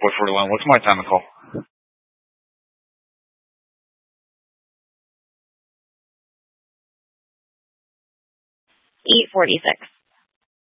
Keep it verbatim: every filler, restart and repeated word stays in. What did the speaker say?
four forty-one. What's my time, Nicole? eight forty-six.